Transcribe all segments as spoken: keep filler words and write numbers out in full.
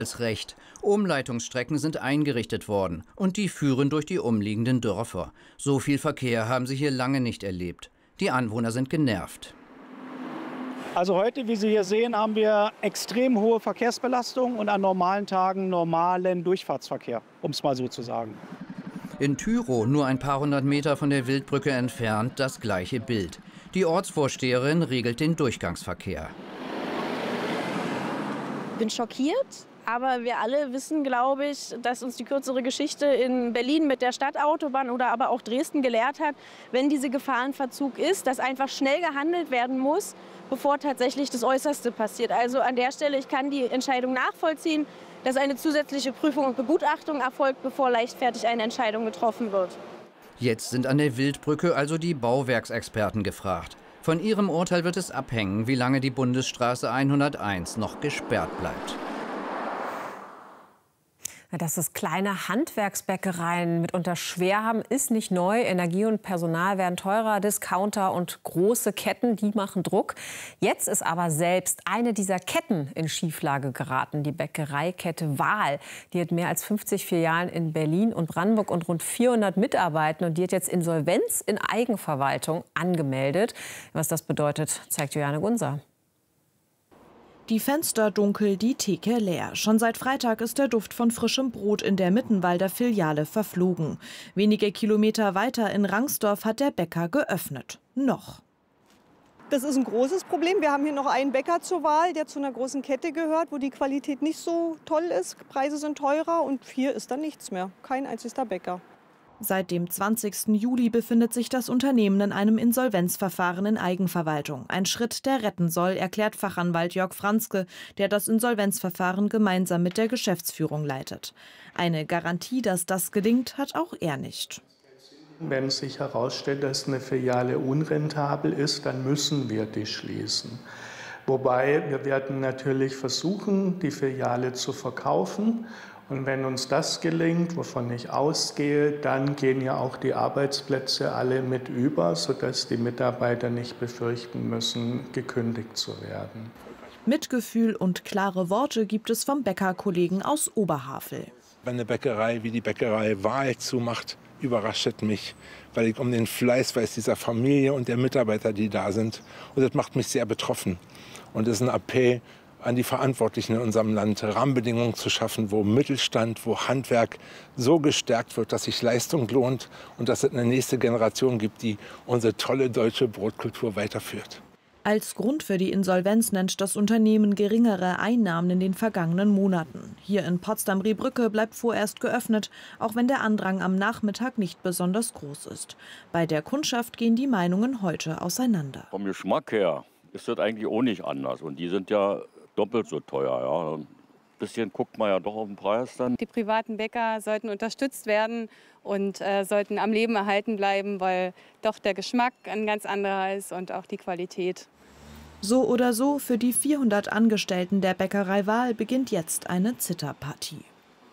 als recht. Umleitungsstrecken sind eingerichtet worden und die führen durch die umliegenden Dörfer. So viel Verkehr haben sie hier lange nicht erlebt. Die Anwohner sind genervt. Also heute, wie Sie hier sehen, haben wir extrem hohe Verkehrsbelastung und an normalen Tagen normalen Durchfahrtsverkehr, um es mal so zu sagen. In Tyrow, nur ein paar hundert Meter von der Wildbrücke entfernt, das gleiche Bild. Die Ortsvorsteherin regelt den Durchgangsverkehr. Ich bin schockiert, aber wir alle wissen, glaube ich, dass uns die kürzere Geschichte in Berlin mit der Stadtautobahn oder aber auch Dresden gelehrt hat, wenn diese Gefahrenverzug ist, dass einfach schnell gehandelt werden muss, bevor tatsächlich das Äußerste passiert. Also an der Stelle, ich kann die Entscheidung nachvollziehen, dass eine zusätzliche Prüfung und Begutachtung erfolgt, bevor leichtfertig eine Entscheidung getroffen wird. Jetzt sind an der Wildbrücke also die Bauwerksexperten gefragt. Von ihrem Urteil wird es abhängen, wie lange die Bundesstraße hunderteins noch gesperrt bleibt. Dass es kleine Handwerksbäckereien mitunter schwer haben, ist nicht neu. Energie und Personal werden teurer, Discounter und große Ketten, die machen Druck. Jetzt ist aber selbst eine dieser Ketten in Schieflage geraten, die Bäckereikette Wahl. Die hat mehr als fünfzig Filialen in Berlin und Brandenburg und rund vierhundert Mitarbeitende. Und die hat jetzt Insolvenz in Eigenverwaltung angemeldet. Was das bedeutet, zeigt Juliane Gunser. Die Fenster dunkel, die Theke leer. Schon seit Freitag ist der Duft von frischem Brot in der Mittenwalder Filiale verflogen. Wenige Kilometer weiter in Rangsdorf hat der Bäcker geöffnet. Noch. Das ist ein großes Problem. Wir haben hier noch einen Bäcker zur Wahl, der zu einer großen Kette gehört, wo die Qualität nicht so toll ist. Preise sind teurer und hier ist dann nichts mehr. Kein einziger Bäcker. Seit dem zwanzigsten Juli befindet sich das Unternehmen in einem Insolvenzverfahren in Eigenverwaltung. Ein Schritt, der retten soll, erklärt Fachanwalt Jörg Franzke, der das Insolvenzverfahren gemeinsam mit der Geschäftsführung leitet. Eine Garantie, dass das gelingt, hat auch er nicht. Wenn sich herausstellt, dass eine Filiale unrentabel ist, dann müssen wir die schließen. Wobei wir werden natürlich versuchen, die Filiale zu verkaufen. Und wenn uns das gelingt, wovon ich ausgehe, dann gehen ja auch die Arbeitsplätze alle mit über, sodass die Mitarbeiter nicht befürchten müssen, gekündigt zu werden. Mitgefühl und klare Worte gibt es vom Bäckerkollegen aus Oberhavel. Wenn eine Bäckerei wie die Bäckerei Wahl zumacht, überrascht mich, weil ich um den Fleiß weiß dieser Familie und der Mitarbeiter, die da sind. Und das macht mich sehr betroffen. Und das ist ein Appell an die Verantwortlichen in unserem Land, Rahmenbedingungen zu schaffen, wo Mittelstand, wo Handwerk so gestärkt wird, dass sich Leistung lohnt und dass es eine nächste Generation gibt, die unsere tolle deutsche Brotkultur weiterführt. Als Grund für die Insolvenz nennt das Unternehmen geringere Einnahmen in den vergangenen Monaten. Hier in Potsdam-Riebrücke bleibt vorerst geöffnet, auch wenn der Andrang am Nachmittag nicht besonders groß ist. Bei der Kundschaft gehen die Meinungen heute auseinander. Vom Geschmack her ist das eigentlich auch nicht anders. Und die sind ja doppelt so teuer. Ja. Ein bisschen guckt man ja doch auf den Preis dann. Die privaten Bäcker sollten unterstützt werden und äh, sollten am Leben erhalten bleiben, weil doch der Geschmack ein ganz anderer ist und auch die Qualität. So oder so, für die vierhundert Angestellten der Bäckerei Wahl beginnt jetzt eine Zitterpartie.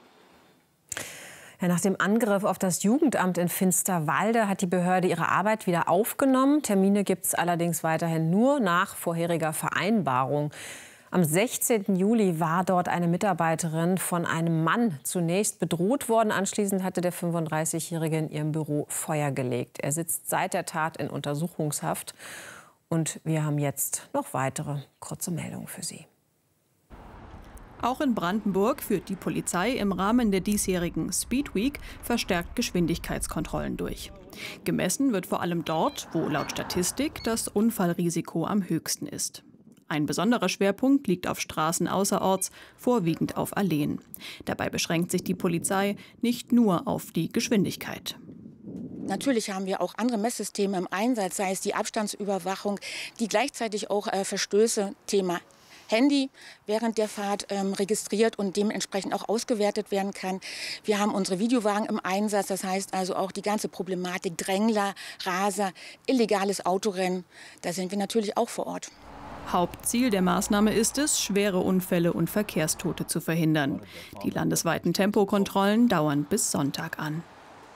Ja, nach dem Angriff auf das Jugendamt in Finsterwalde hat die Behörde ihre Arbeit wieder aufgenommen. Termine gibt es allerdings weiterhin nur nach vorheriger Vereinbarung. Am sechzehnten Juli war dort eine Mitarbeiterin von einem Mann zunächst bedroht worden. Anschließend hatte der fünfunddreißigjährige in ihrem Büro Feuer gelegt. Er sitzt seit der Tat in Untersuchungshaft. Und wir haben jetzt noch weitere kurze Meldungen für Sie. Auch in Brandenburg führt die Polizei im Rahmen der diesjährigen Speed Week verstärkt Geschwindigkeitskontrollen durch. Gemessen wird vor allem dort, wo laut Statistik das Unfallrisiko am höchsten ist. Ein besonderer Schwerpunkt liegt auf Straßen außerorts, vorwiegend auf Alleen. Dabei beschränkt sich die Polizei nicht nur auf die Geschwindigkeit. Natürlich haben wir auch andere Messsysteme im Einsatz, sei es die Abstandsüberwachung, die gleichzeitig auch äh, Verstöße, Thema Handy während der Fahrt ähm, registriert und dementsprechend auch ausgewertet werden kann. Wir haben unsere Videowagen im Einsatz, das heißt also auch die ganze Problematik Drängler, Raser, illegales Autorennen, da sind wir natürlich auch vor Ort. Hauptziel der Maßnahme ist es, schwere Unfälle und Verkehrstote zu verhindern. Die landesweiten Tempokontrollen dauern bis Sonntag an.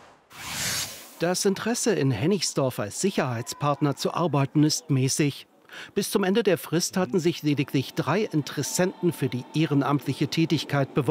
Das Interesse in Hennigsdorf als Sicherheitspartner zu arbeiten ist mäßig. Bis zum Ende der Frist hatten sich lediglich drei Interessenten für die ehrenamtliche Tätigkeit beworben.